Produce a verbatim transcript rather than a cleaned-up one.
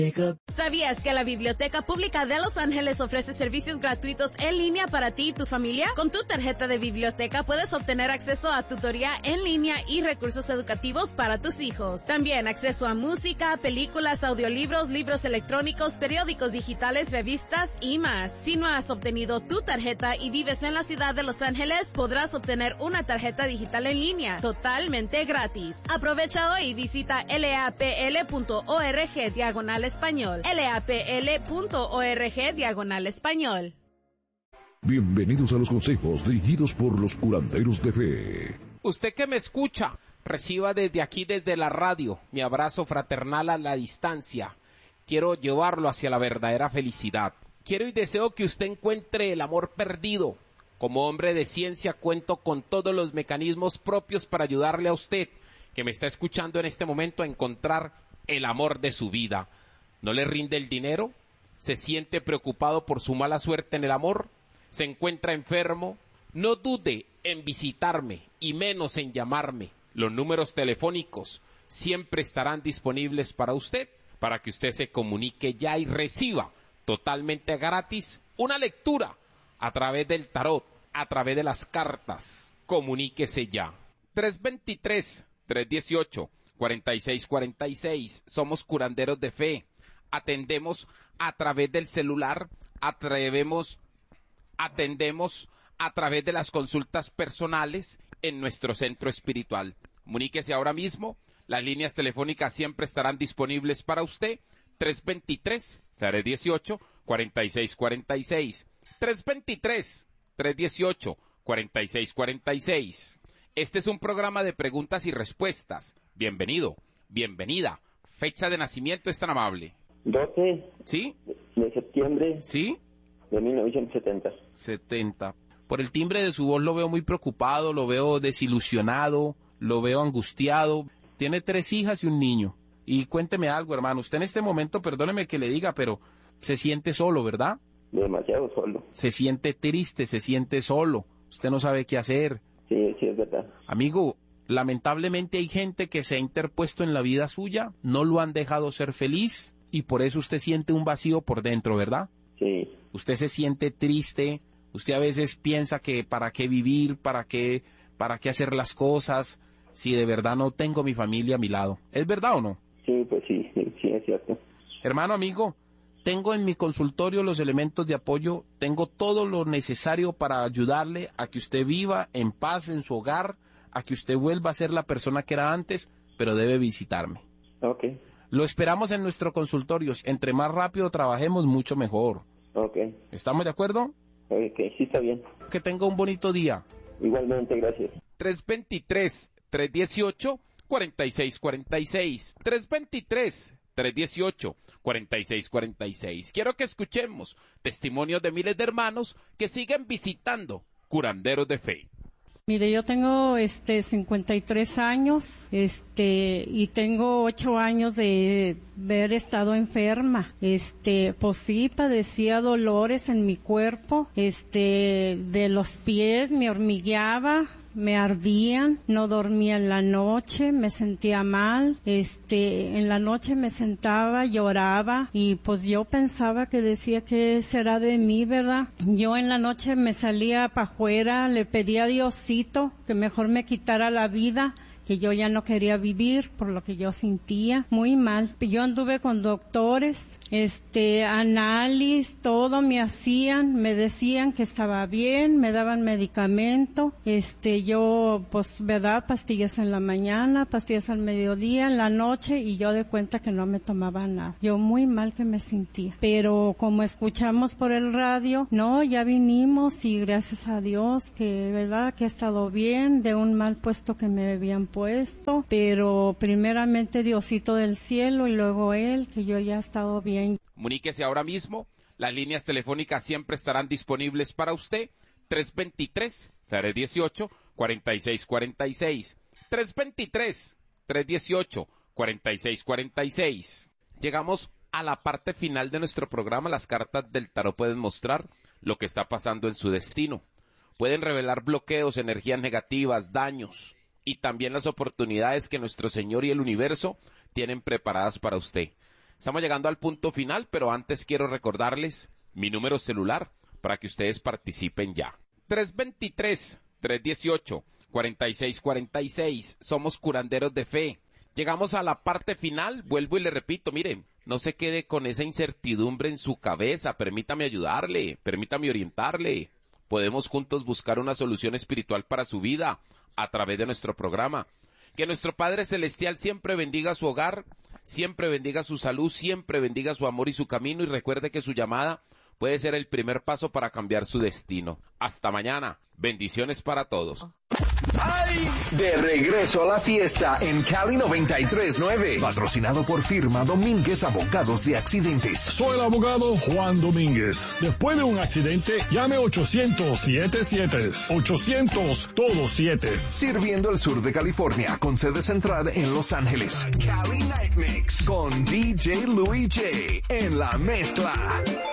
¿Sabías que la Biblioteca Pública de Los Ángeles ofrece servicios gratuitos en línea para ti y tu familia? Con tu tarjeta de biblioteca puedes obtener acceso a tutoría en línea y recursos educativos para tus hijos. También acceso a música, películas, audiolibros, libros electrónicos, periódicos digitales, revistas y más. Si no has obtenido tu tarjeta y vives en la ciudad de Los Ángeles, podrás obtener una tarjeta digital en línea totalmente gratis. Aprovecha hoy y visita lapl.org diagonal español. lapl.org diagonal español. Bienvenidos a los consejos dirigidos por los curanderos de fe. Usted que me escucha, reciba desde aquí, desde la radio, mi abrazo fraternal a la distancia. Quiero llevarlo hacia la verdadera felicidad. Quiero y deseo que usted encuentre el amor perdido. Como hombre de ciencia cuento con todos los mecanismos propios para ayudarle a usted, que me está escuchando en este momento, a encontrar el amor de su vida. ¿No le rinde el dinero? ¿Se siente preocupado por su mala suerte en el amor? ¿Se encuentra enfermo? No dude en visitarme y menos en llamarme. Los números telefónicos siempre estarán disponibles para usted, para que usted se comunique ya y reciba totalmente gratis una lectura a través del tarot, a través de las cartas. Comuníquese ya. tres dos tres, tres uno ocho, cuatro seis cuatro seis. Somos curanderos de fe. Atendemos a través del celular, atrevemos, atendemos a través de las consultas personales en nuestro centro espiritual. Comuníquese ahora mismo, las líneas telefónicas siempre estarán disponibles para usted, tres dos tres, tres uno ocho, cuatro seis cuatro seis, tres dos tres, tres uno ocho, cuatro seis cuatro seis. Este es un programa de preguntas y respuestas. Bienvenido, bienvenida. Fecha de nacimiento es tan amable. doce ¿Sí? de septiembre ¿Sí? de mil novecientos setenta. setenta. Por el timbre de su voz lo veo muy preocupado, lo veo desilusionado, lo veo angustiado. Tiene tres hijas y un niño. Y cuénteme algo, hermano. Usted en este momento, perdóneme que le diga, pero se siente solo, ¿verdad? Demasiado solo. Se siente triste, se siente solo. Usted no sabe qué hacer. Sí, sí, es verdad. Amigo, lamentablemente hay gente que se ha interpuesto en la vida suya, no lo han dejado ser feliz, y por eso usted siente un vacío por dentro, ¿verdad? Sí. Usted se siente triste, usted a veces piensa que para qué vivir, para qué, para qué hacer las cosas, si de verdad no tengo mi familia a mi lado. ¿Es verdad o no? Sí, pues sí, sí, sí, es cierto. Hermano, amigo, tengo en mi consultorio los elementos de apoyo, tengo todo lo necesario para ayudarle a que usted viva en paz en su hogar, a que usted vuelva a ser la persona que era antes, pero debe visitarme. Ok. Lo esperamos en nuestro consultorio. Entre más rápido trabajemos, mucho mejor. Ok. ¿Estamos de acuerdo? Ok, sí está bien. Que tenga un bonito día. Igualmente, gracias. tres dos tres, tres uno ocho, cuatro seis cuatro seis. tres dos tres, tres uno ocho, cuatro seis cuatro seis. Quiero que escuchemos testimonios de miles de hermanos que siguen visitando Curanderos de Fe. Mire, yo tengo este cincuenta y tres años, este, y tengo ocho años de haber estado enferma. Este, pues sí, padecía dolores en mi cuerpo, este, de los pies, me hormigueaba, me ardían, no dormía en la noche, me sentía mal, este, en la noche me sentaba, lloraba, y pues yo pensaba que decía que será de mí, ¿verdad? Yo en la noche me salía para afuera, le pedía a Diosito que mejor me quitara la vida, que yo ya no quería vivir por lo que yo sentía muy mal. Yo anduve con doctores, este, análisis, todo me hacían, me decían que estaba bien, me daban medicamento, este, yo, pues, verdad, pastillas en la mañana, pastillas al mediodía, en la noche, y yo de cuenta que no me tomaba nada. Yo muy mal que me sentía. Pero como escuchamos por el radio, no, ya vinimos y gracias a Dios que, verdad, que he estado bien de un mal puesto que me habían puesto, pero primeramente Diosito del cielo y luego Él, que yo ya he estado bien. Comuníquese ahora mismo, las líneas telefónicas siempre estarán disponibles para usted, tres dos tres, tres uno ocho, cuatro seis cuatro seis, tres dos tres, tres uno ocho, cuatro seis cuatro seis. Llegamos a la parte final de nuestro programa. Las cartas del tarot pueden mostrar lo que está pasando en su destino. Pueden revelar bloqueos, energías negativas, daños, y también las oportunidades que nuestro Señor y el universo tienen preparadas para usted. Estamos llegando al punto final, pero antes quiero recordarles mi número celular para que ustedes participen ya. tres dos tres, tres uno ocho, cuatro seis cuatro seis. Somos curanderos de fe. Llegamos a la parte final, vuelvo y le repito, miren, no se quede con esa incertidumbre en su cabeza, permítame ayudarle, permítame orientarle. Podemos juntos buscar una solución espiritual para su vida a través de nuestro programa. Que nuestro Padre Celestial siempre bendiga su hogar, siempre bendiga su salud, siempre bendiga su amor y su camino, y recuerde que su llamada puede ser el primer paso para cambiar su destino. Hasta mañana. Bendiciones para todos. ¡Ay! De regreso a la fiesta en Cali noventa y tres punto nueve. Patrocinado por firma Domínguez Abogados de Accidentes. Soy el abogado Juan Domínguez. Después de un accidente, llame ochocientos siete siete. ochocientos todos siete. Sirviendo el sur de California con sede central en Los Ángeles. Cali Night Mix con D J Louis J en la mezcla.